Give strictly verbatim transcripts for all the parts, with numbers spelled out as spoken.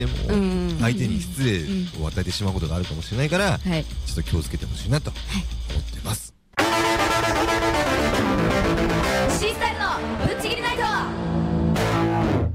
でも相手に失礼を与えてしまうことがあるかもしれないから、ちょっと気をつけてほしいなと思ってます。 シスタイルのぶっちぎりナイト。 はい、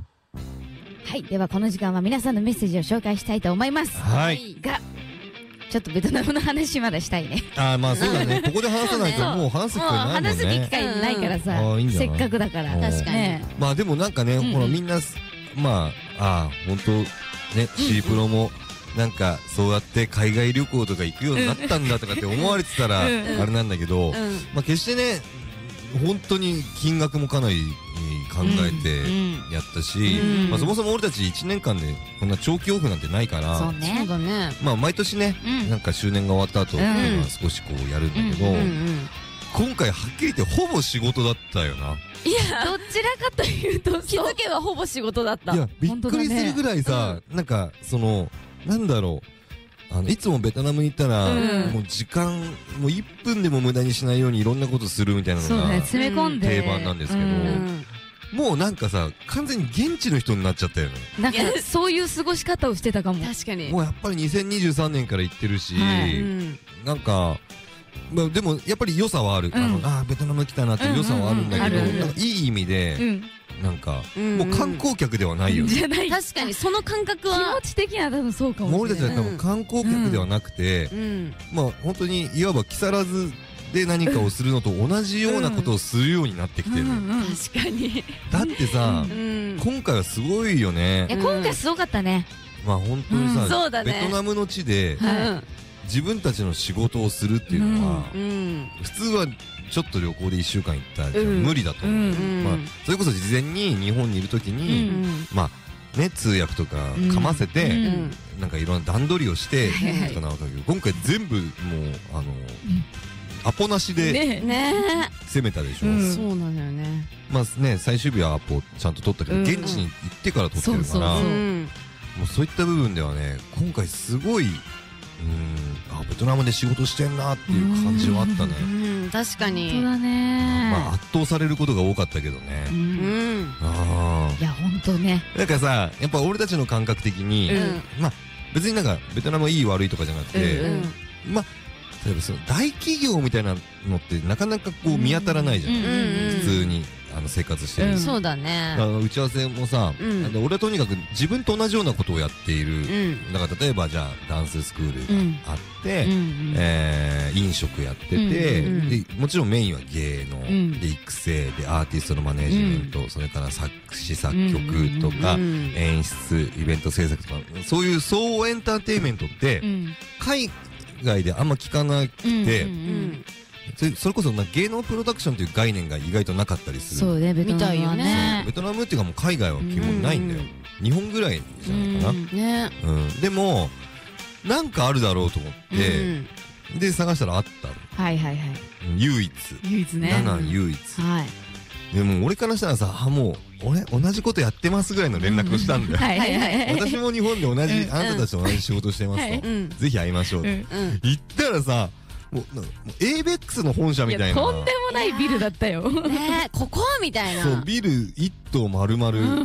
ではこの時間は皆さんのメッセージを紹介したいと思います。 はいがちょっとベトナムの話まだしたいね。 ああ、まあそうだね。ここで話さないともう話す機会ないもんね。 話す機会ないからさ、せっかくだから。 確かに。 まあでもなんかね、ほらみんなまあああ本当ね、シープロもなんかそうやって海外旅行とか行くようになったんだとかって思われてたらあれなんだけど、まあ決してね本当に金額もかなり考えてやったし、まあそもそも俺たちいちねんかんでこんな長期オフなんてないから、 そうね、そうだね。 まあ毎年ね、なんか周年が終わった後っていうのは少しこうやるんだけど、今回はっきり言ってほぼ仕事だったよな。 いや、どちらかというと気づけばほぼ仕事だった。 いや、びっくりするぐらいさ、なんかそのなんだろう、あのいつもベトナムに行ったらもう時間もういっぷんでも無駄にしないようにいろんなことするみたいなのが詰め込んで定番なんですけど、もうなんかさ完全に現地の人になっちゃったよね。 なんかそういう過ごし方をしてたかも。確かに。 もうやっぱりにせんにじゅうさんねんから行ってるし、なんかまあでもやっぱり良さはある。あのあベトナム来たなっていう良さはあるんだけど、なんかいい意味でなんかもう観光客ではないよね。 確かにその感覚は気持ち的には多分そうかもしれない。 俺たちは多分観光客ではなくて、まあ本当にいわば木更津で何かをするのと同じようなことをするようになってきてる。 確かに。 だってさ、今回はすごいよね。 いや今回すごかったね。 まあ本当にさ、ベトナムの地で自分たちの仕事をするっていうのは普通はちょっと旅行でいっしゅうかん行ったら無理だと思う。まあそれこそ事前に日本にいる時にまあね通訳とかかませてなんかいろんな段取りをしてとかなわけだけど、今回全部もうあのアポなしで攻めたでしょ。 そうなんだよね。 まあね最終日はアポちゃんと取ったけど現地に行ってから取ってるから、もうそういった部分ではね今回すごい、うん、あベトナムで仕事してんなっていう感じはあったね。 確かに。 そうだね。 まあ圧倒されることが多かったけどね。ああ。いや本当ね。 なんかさやっぱ俺たちの感覚的に、まあ別になんかベトナムいい悪いとかじゃなくて、まあ例えばその大企業みたいなのってなかなかこう見当たらないじゃん。普通にあの生活してる。 そうだね。 あの打ち合わせもさ、俺はとにかく自分と同じようなことをやっている。だから例えばじゃあダンススクールがあって、え飲食やってて、でもちろんメインは芸能で育成でアーティストのマネージメント、それから作詞作曲とか演出イベント制作とかそういう総エンターテインメントって海外であんま聞かなくて、それこそ芸能プロダクションという概念が意外となかったりする。 そうね、ベトナムはね。 ベトナムっていうかもう海外は基本ないんだよ。日本ぐらいじゃないかな。ね。うん。でもなんかあるだろうと思ってで探したらあったの。 はいはいはい。 唯一。 唯一ね。 ダナン唯一。 はい。 でも俺からしたらさ、あもう俺同じことやってますぐらいの連絡をしたんだよ。はいはいはい。私も日本で同じあなたたちと同じ仕事してますと、ぜひ会いましょう。言ったらさ。もうエイベックスの本社みたいなとんでもないビルだったよ。 ねここみたいな。 そうビル一棟丸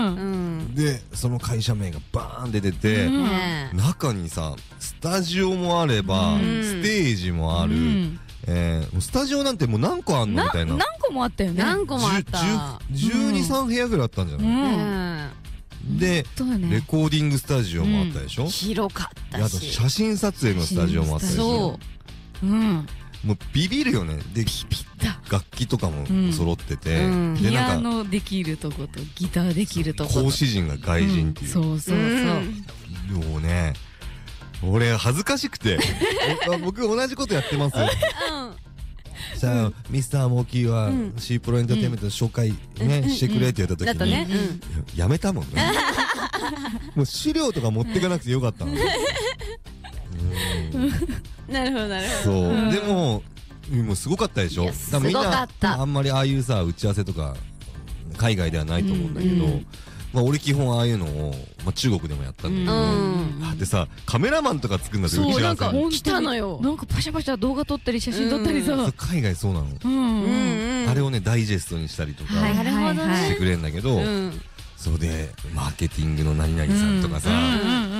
々でその会社名がバーン出てて、中にさスタジオもあればステージもある。スタジオなんてもう何個あんのみたいな。 何個もあったよね。 何個もあった。 じゅうに、さん部屋ぐらいあったんじゃない。でレコーディングスタジオもあったでしょ。 広かったし、 あと写真撮影のスタジオもあったでしょ。 うん、 もうビビるよね。で楽器とかも揃ってて、 ピアノできるとことギターできるとこ講師陣が外人っていう。 そうそうそうもうね俺恥ずかしくて僕同じことやってますさあミスターモーキーは C プロエンターテインメントの紹介ねしてくれって言った時にやめたもんね。もう資料とか持ってかなくてよかったの。 なるほどなるほど。そうでももうすごかったでしょ。みんなあんまりああいうさ打ち合わせとか海外ではないと思うんだけど、まあ俺基本ああいうのを中国でもやったんだけど、でさカメラマンとか作るんだって打ち合わせ。 そうなんか来たのよ。 なんかパシャパシャ動画撮ったり写真撮ったりさ。 海外そうなの。あれをねダイジェストにしたりとかしてくれるんだけど、 そうでマーケティングの何々さんとかさ、